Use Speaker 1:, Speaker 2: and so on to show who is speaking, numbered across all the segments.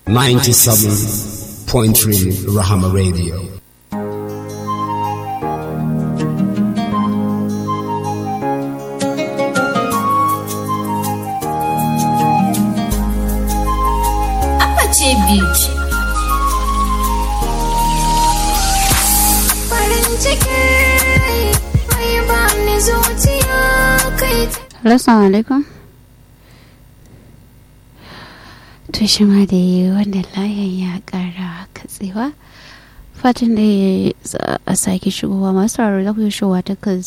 Speaker 1: 97.3 Rahama Radio.
Speaker 2: Beauty.
Speaker 3: Assalamu alaikum. To shi ma dai wannan layin ya kara katsewa. Fatan da a sake shigowa masu sauraro za ku yi shigowa ta kan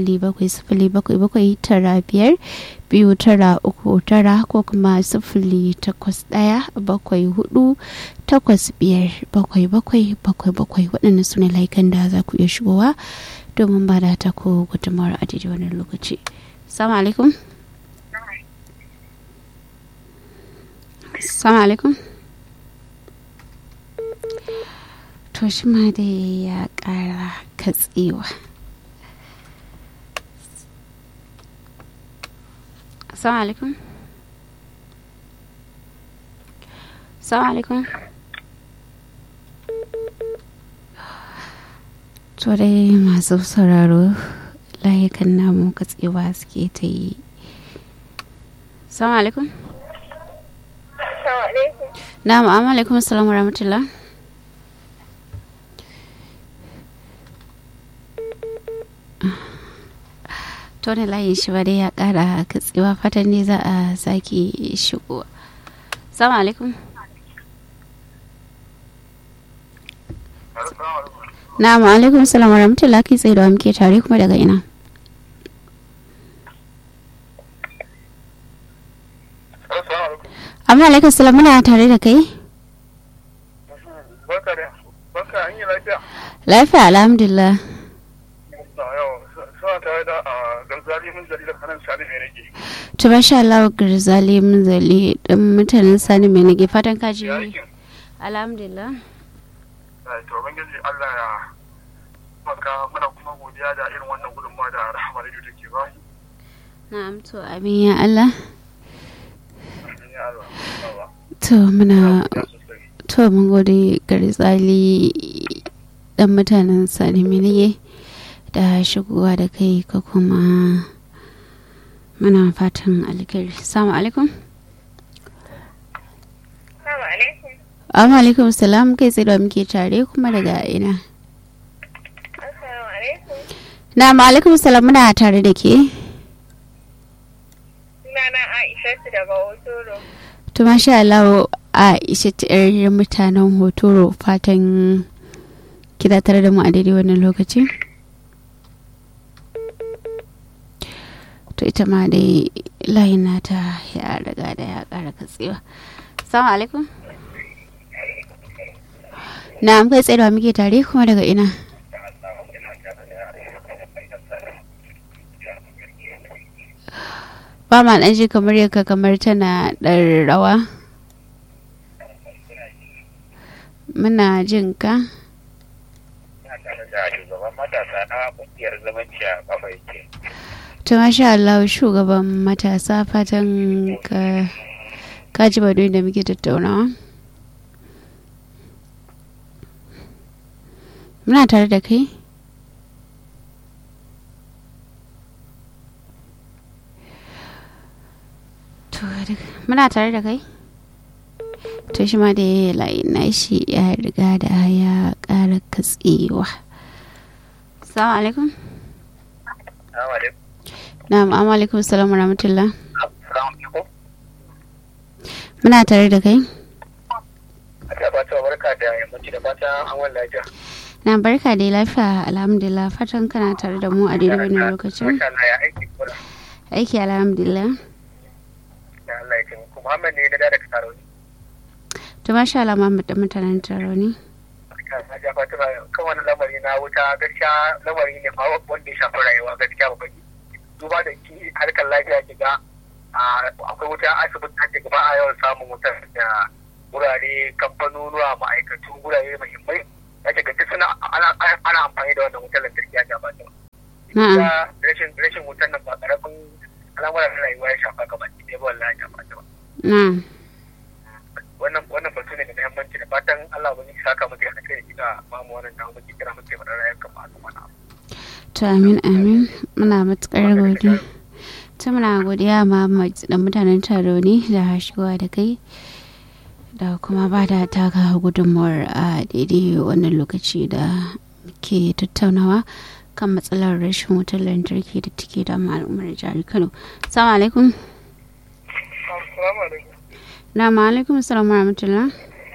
Speaker 3: 0707752939 ko kuma 0817485777 waɗannan su ne layukan da za ku iya shigowa domin ba da ta ko gudunmawar a daidai wannan lokaci. Assalamu alaikum. Assalamu alaikum. To shi ma dai ya ƙara katsewa. Assalamu alaikum. Assalamu alaikum. To dai masu sauraro layukan namu katsewa suke ta yi. Assalamu alaikum.
Speaker 2: Assalamu alaikum.
Speaker 3: Na'am, alaikum assalamu warahmatullah. To ne layin shi ba dai ya kara katsewa fatan ne za a sake shigo. Assalamu alaikum. Na'am, alaikum assalamu warahmatullah. Kai tsaye da muke tare kuma daga ina? Amma alaikum salam, muna tare da kai?
Speaker 4: Barka, an yi lafiya?
Speaker 3: Lafiya, alhamdulillah.
Speaker 4: Suna tare da garzali mun zali da kanan sani mai rage.
Speaker 3: To masha Allah, garzali mun zali dan mutanen sani mai rage, fatan ka ji. Alhamdulillah.
Speaker 4: To bangiji Allah ya maka, muna kuma godiya da irin wannan gudunmawa da Rahama Radio take ba mu.
Speaker 3: Na'am, to amin ya Allah. To mun gode garzali dan mutanen sani mai rage da shigowa da kai ka kuma muna fatan alkhairi. Assalamu alaikum.
Speaker 2: Assalamu alaikum.
Speaker 3: Amma alaikum salam, kai tsaye da muke tare kuma daga ina?
Speaker 2: Assalamu alaikum.
Speaker 3: Na'am, alaikum salam, muna tare da ke.
Speaker 2: Sunana Aisha daga Hotoro.
Speaker 3: To masha Allah, Aisha ta yar mutanen Hotoro, fatan kina tare da mu a daidai wannan lokaci. To ita ma dai layin nata ya riga da ya kara katsewa. Assalamu alaikum. Na'am, kai tsaye da muke tare kuma daga ina? Ba ma ɗan ji kamar yaka kamar tana ɗan rawa. Muna jin ka.
Speaker 4: Shugaban matasa na ƙungiyar zamanci a kafa yake.
Speaker 3: To masha Allah, shugaban matasa, fatan ka ji badoyin da muke tattaunawa. Muna tare da kai. Muna tare da kai. To shi ma da ya layi na shi ya riga da ya ƙara katsewa. Assalamu alaikum. Na'am, alaikum salam wa rahmatullah. Muna tare da kai.
Speaker 4: Barka da yammaci da fata an wani lafiya.
Speaker 3: Na barka da lafiya, alhamdulillah, fatan kana tare da mu a daidai wannan lokacin. Aiki alhamdulillah.
Speaker 4: Allah ya taimako. Muhammad ne na daga taro ne.
Speaker 3: To masha Allah, Muhammad da mutanen taro ne.
Speaker 4: Hajiya Fatima, kan wani lamari na wuta gaskiya lamari ne wanda ya shafi rayuwa gaskiya ba baki. Duba da ki harkar lafiya ki ga akwai wuta asibiti ake gaba a yawan samun wutar da wurare kamfanonuwa ma'aikatu wurare muhimmai ya ce gaji suna ana amfani da wannan wutar lantarki ya gaba da rashin wutar nan ba karamin al'amuran rayuwa ya shafa gaba ɗaya ba wallahi ya gaba da wannan batu ne da Allah ba zai saka muke da kai ina mamu wannan da muke kira muke fara rayuwar kamar wannan.
Speaker 3: To amin muna matukar godiya. Ta muna godiya Muhammad da mutanen taro ne da shigowa da kai da kuma ba da taka gudunmuwar a daidai wannan lokaci da ke tattaunawa kan matsalar rashin wutar lantarki da take da al'ummar jihar Kano. Assalamu alaikum. Na alaikum assalamu warahmatullah.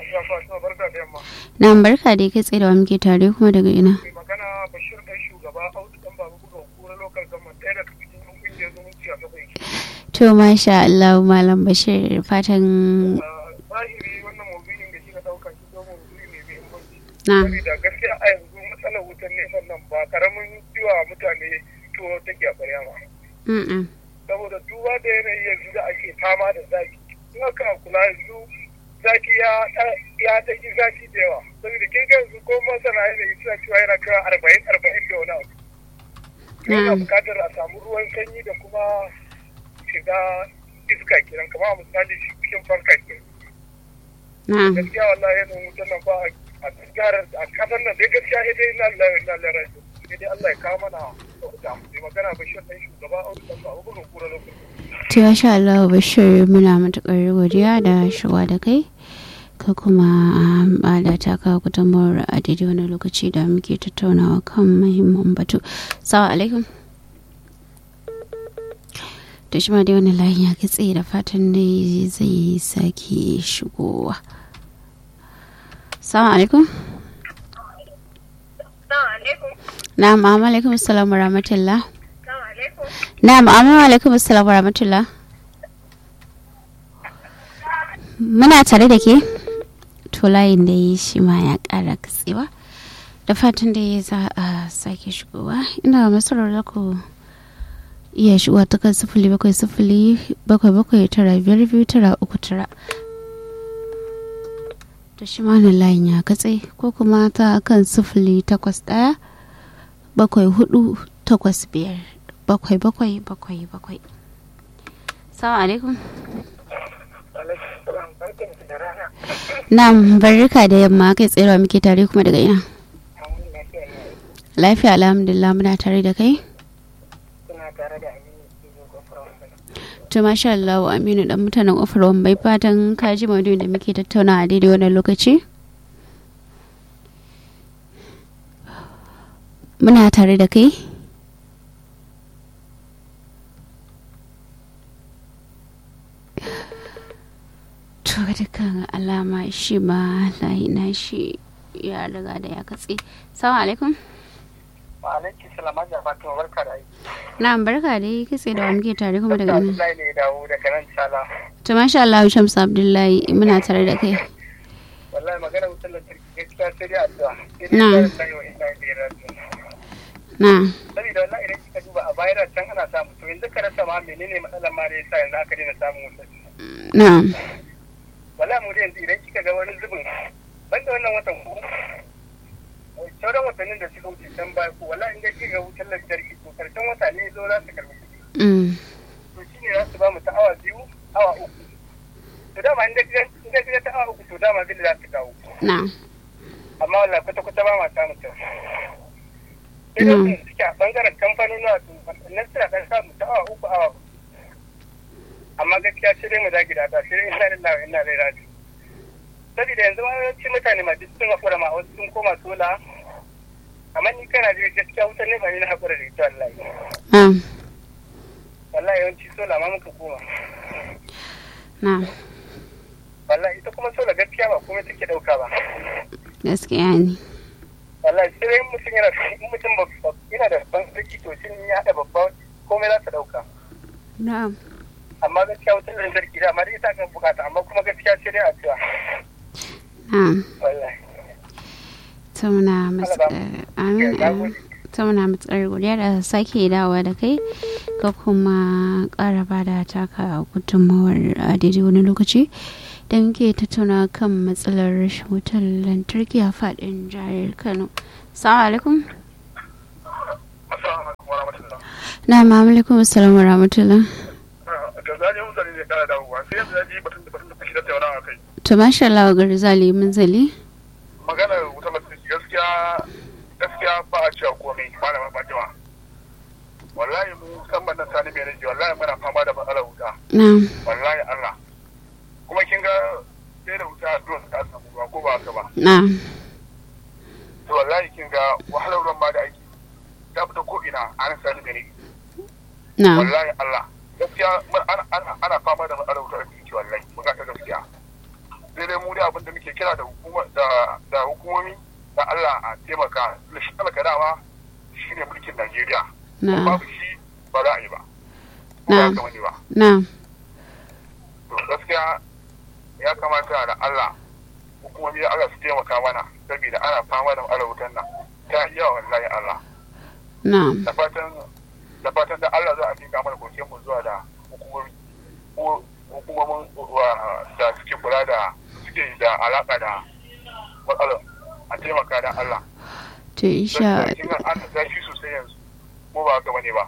Speaker 3: Na barka da kai tsaye da wa muke tare kuma daga ina.
Speaker 4: Magana Bashir dan shugaba Audu dan babu buga kura lokal government ɗaya daga cikin kungiyar zumunci a gaba yake.
Speaker 3: To masha Allah Malam Bashir fatan
Speaker 4: zahiri wannan maudu'in da shi na dauka shi zo maudu'i ne mai inganci.
Speaker 3: na
Speaker 4: Da gaskiya a yanzu matsalar wutar neman nan ba karamin ciwa mutane tuwo take a ƙwarya ba. Saboda duba da yanayi yanzu da ake fama da zafi. In aka kula yanzu zafi ya ɗaki zafi da yawa. Saboda kin ga yanzu ko masana yanayi suna cewa yana kawo 40 da wani abu. Yana buƙatar a samu ruwan sanyi da kuma shiga iska kenan kamar misali cikin fanka kenan. Gaskiya wallahi yanayin wutar nan ba a garar a kasar nan dai gaskiya ya dai na lera sai dai Allah ya kawo mana sauta mai magana Bashir dan shugaba Audu dan babu bugun kura lokacin.
Speaker 3: To masha Allah Bashir muna matukar godiya da shigowa da kai ka kuma ba da taka gudunmuwar a daidai wani lokaci da muke tattaunawa kan muhimman batu. Assalamu alaikum. Da shi ma dai wani layin ya kitse da fatan dai zai sake shigowa. Assalamu alaikum. Na'am, alaikum assalam wa rahmatullah. Na'am, alaikum assalam wa rahmatullah. Muna tare da ke? To layin da yi shi ma ya ƙara katsewa. Da fatan da za a sake shigowa. Ina masarar ku iya shigowa ta kan 0707779239. Da shi ma na layin ya katse ko kuma ta kan 0814857777. Assalamu alaikum. Na'am, barka da yamma kai tsayarwa muke tare kuma daga ina. Lafiya alhamdulillah muna tare da kai. To masha Allah Aminu dan mutanen Ofron bai fatan kaji maudu'in da muke tattauna a daidai wannan lokaci. Muna tare da kai. To dukkan alama shi ma layi na shi ya riga da ya katse. Assalamu alaikum.
Speaker 4: Wa alaikum salam da Fatima barka da aiki.
Speaker 3: Na'am barka dai kitse da muke tare kuma daga nan.
Speaker 4: Abdullahi ne dawo daga nan Sala.
Speaker 3: To masha Allah Shamsu Abdullahi muna tare da kai.
Speaker 4: Wallahi magana wutar lantarki gaskiya sai dai addu'a.
Speaker 3: Na'am. Na'am.
Speaker 4: Saboda wallahi idan kika duba a baya can ana samu to yanzu ka rasa ma menene matsalar ma da yasa yanzu aka daina samun wutar.
Speaker 3: Na'am.
Speaker 4: Wallahi mu da yanzu idan kika ga wani zubin banda wannan watan ko sauran watannin da suka wuce can baya ko wallahi in ga kika ga wutar lantarki to karshen wata ne zo za su karbi kuɗi. To shine za su ba mu ta awa 2 awa 3. To dama in ga ta awa 3 to dama zai za su kawo.
Speaker 3: Na'am.
Speaker 4: Amma wallahi kwata ba ma samun ta. Idan suke a bangaren kamfanoni na suna ɗan samu ta awa 3 awa 4. Amma gaskiya sai dai mu zagi da ta sai dai ina lillahi wa inna ilaihi raji'un. Saboda yanzu ma yawanci mutane ma duk sun haƙura ma wasu sun koma sola. Amma ni kana da gaskiya wutar ne ba ni na haƙura da ita wallahi. Wallahi yawanci sola ma muka koma. Wallahi ita kuma sola gaskiya ba komai take ɗauka ba.
Speaker 3: Gaskiya ne.
Speaker 4: Wallahi sai dai mutum yana da babban sarki to sun ya haɗa babban komai za ta ɗauka.
Speaker 3: Na'am.
Speaker 4: Amma gaskiya wutar lantarki da amma dai ita kan bukata amma kuma gaskiya sai dai addu'a. Wallahi.
Speaker 3: Ta muna matsar godiya da sake dawa da kai ka kuma ƙara ba da taka gudunmawar a daidai wani lokaci da muke tattauna kan matsalar rashin wutar lantarki a faɗin jihar Kano. Assalamu alaikum. Na ma'amalaikun assalamu wa rahmatullah. To masha Allah ga Rizali mun zali.
Speaker 4: gaskiya ba a cewa komai malama Fatima. Wallahi mu musamman nan sani mai rage wallahi muna fama da matsalar wuta. Wallahi Allah. Kuma kin ga sai da wuta dole ta samu ruwa ko ba haka ba. To wallahi kin ga wahalar ruwan ma da ake ta fita ko ina an sani mai rage. Wallahi Allah. Gaskiya ana fama da matsalar wuta da wallahi mun ga ta gaskiya. Sai dai mu da abin da muke kira da hukumomi da Allah a taimaka da shi talaka dama shi ne mulkin Najeriya. Babu shi ba za a yi ba. Ba za a ba. To gaskiya ya kamata da Allah hukumomi da Allah su taimaka mana saboda ana fama da matsalar wutan nan. Ta iya wallahi Allah. Da fatan da Allah za a miƙa mana koken mu zuwa da hukumomin da suke kula da suke da alaƙa da matsalar a taimaka da Allah.
Speaker 3: To insha
Speaker 4: Allah. Kin an tashi sosai yanzu. Ko ba haka bane ba.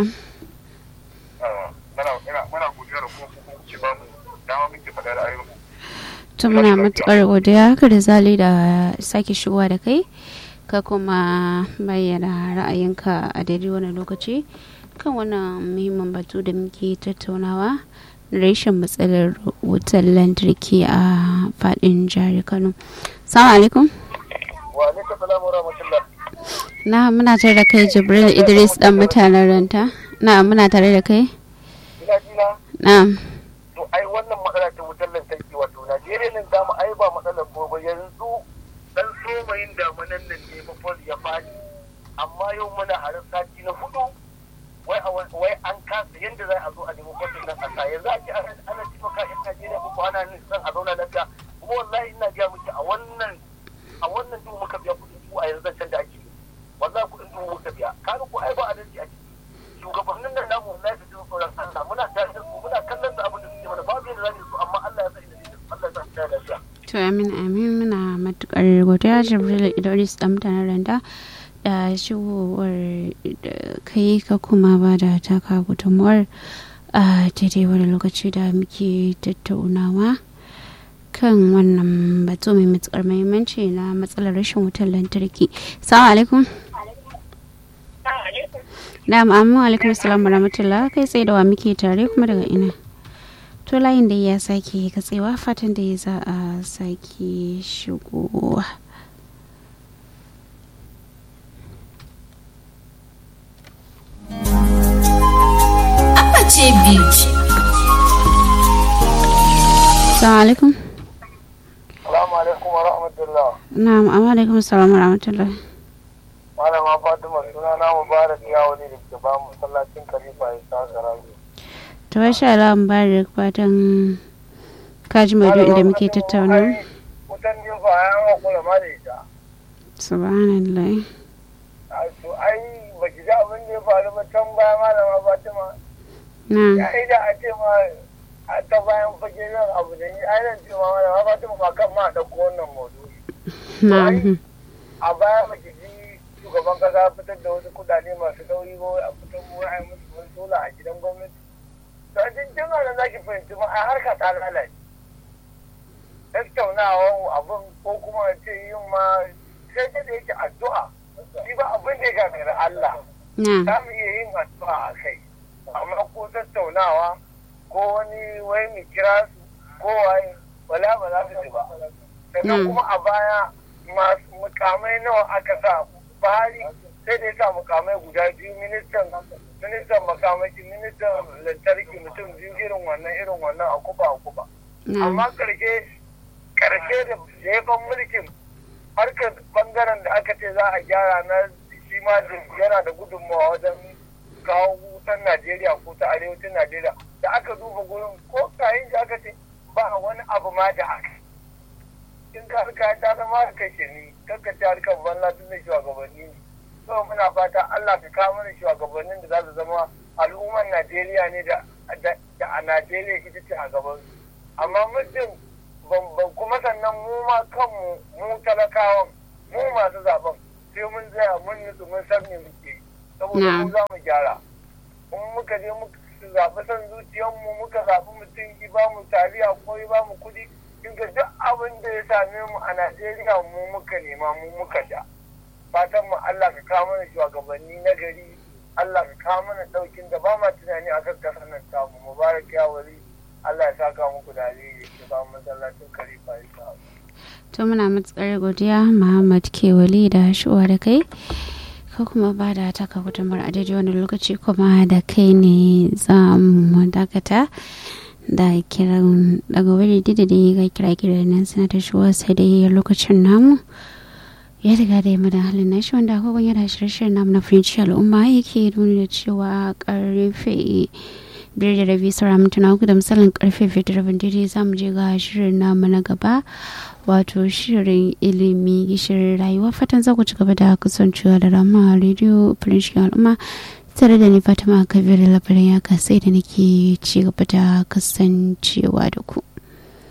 Speaker 4: Muna godiya da kuma kuke ba mu dama muke faɗa da ayyuka.
Speaker 3: To muna matuƙar godiya haka da zali da sake shigowa da kai ka kuma bayyana ra'ayinka a daidai wannan lokaci kan wannan muhimmin batu da muke tattaunawa rashin matsalar wutar lantarki a faɗin jihar Kano. Assalamu alaikum.
Speaker 4: Wa alaikum salam wa rahmatullah.
Speaker 3: Na muna tare da kai Jibril Idris dan mutanen Ranta. Na muna tare da kai.
Speaker 4: Ina.
Speaker 3: Na'am.
Speaker 4: To ai wannan matsala ta wutar lantarki wato Najeriya nan zamu ai ba matsalar ko ba yanzu dan somayin damunan nan ne mafol ya fadi amma yau muna harin sati na 4 wai an kasa yanda za a zo a nemi kwadin nan kasa yanzu ake ana cikin kashin Najeriya ko ana nisan a zauna lafiya kuma wallahi ina ga miki a wannan duk muka biya kudin su a yanzu can da ake wallahi kudin duk muka biya kaga ko ai ba adalci a ciki shugabannin nan namu wallahi su ji tsoron Allah muna tare da su muna kallon su abin da suke mana babu yadda za su amma Allah ya sa inda Allah ya sa ta lafiya
Speaker 3: to amin muna matukar godiya Jibril Idris dan mutanen Ranta da shigowar da kai ka kuma ba da taka gudunmuwar a daidai wani lokaci da muke tattaunawa kan wannan batu mai matukar muhimmanci na matsalar rashin wutar lantarki. Assalamu alaikum. Na'am, amma alaikum assalam wa rahmatullah. Kai tsaye da wa muke tare kuma daga ina? To layin da ya sake katsewa fatan da ya za a sake shigowa.
Speaker 5: Apache Beauty.
Speaker 3: Assalamu alaikum.
Speaker 4: Assalamu alaikum wa rahmatullah.
Speaker 3: Na'am, amma alaikum assalam wa rahmatullah.
Speaker 4: Malama Fatima suna na Mubarak yawo ne da ke ba mu masallacin Khalifa ya sa garabi.
Speaker 3: To masha Allah Mubarak fatan kaji maudu'in da muke tattauna.
Speaker 4: Wutan din fa ya hakura ma da ita.
Speaker 3: Subhanallah.
Speaker 4: To ai ba ki ga abin da ya faru ba can baya malama Fatima.
Speaker 3: Na'am.
Speaker 4: Ya ida a ce ma a ta bayan fage nan abu da ni ai nan ce ma malama Fatima ba kan ma da wannan maudu'i.
Speaker 3: Na'am.
Speaker 4: A baya ba ki ji shugaban kasa fitar da wasu kudade masu nauyi ko a fitar mu ai musu wani sola a gidan gwamnati. To a cikin nan za ki fahimci ma a harka ta lalace. Tattaunawa abin ko kuma ce yin ma sai da yake addu'a. Shi ba abin da ya gagara Allah. Za mu iya yin addu'a a kai. Amma ko tattaunawa ko wani wai mu kira su ko waye wala ba za su ji ba. Sannan kuma a baya masu mukamai nawa aka sa Buhari sai da ya sa mukamai guda biyu ministan makamaki ministan lantarki mutum biyu irin wannan a kuba. Amma karshe da jefan mulkin harkar bangaren da aka ce za a gyara na shi ma yana da gudunmawa wajen kawo wutan Najeriya ko ta arewacin Najeriya da aka duba gurin ko kayan da aka ce ba wani abu ma da aka in ka harka ta zama da kashe ni kakkace harkar banla tun da shugabanni ne so muna fata Allah ka kawo mana shugabannin da za su zama al'ummar Najeriya ne da a Najeriya ita ce a gaban amma mutum ban kuma sannan mu ma kanmu mu talakawan mu masu zaben sai mun tsaya mun nutsu mun san me muke saboda mu za mu gyara in muka je muka zaɓi son zuciyarmu muka zaɓi mutum ki ba mu taliya ko ba mu kuɗi kinga duk abin da ya same mu a Najeriya mu muka nema mu muka sha fatan mu Allah ka kawo mana shugabanni na gari, Allah ka kawo mana ɗaukin da ba ma tunani akan kasar nan tamu. Mubarak ya wali, Allah ya saka muku da alheri ke ba masallacin Khalifa insha Allah.
Speaker 3: To muna matsakar godiya Muhammad Kewali da shuwa da kai. Ko kuma ba da taka gudunmar a daidai wani lokaci kuma da kai ne za mu dakata da kiran daga wuri da ga kira nan suna ta shuwa sai dai lokacin namu ya riga da yamma da halin na shi wanda akwai yana shirye-shiryen namu na fahimci al'umma yake nuni da cewa karfe 5:30 saura mintuna uku da misalin karfe 5:30 daidai za mu je ga shirin namu na gaba wato shirin ilimi gishirin rayuwa. Fatan za ku ci gaba da kasancewa da Rahama rediyo fahimci al'umma tare da ni Fatima Kabir labarin ya kasai da nake ci gaba da kasancewa da ku.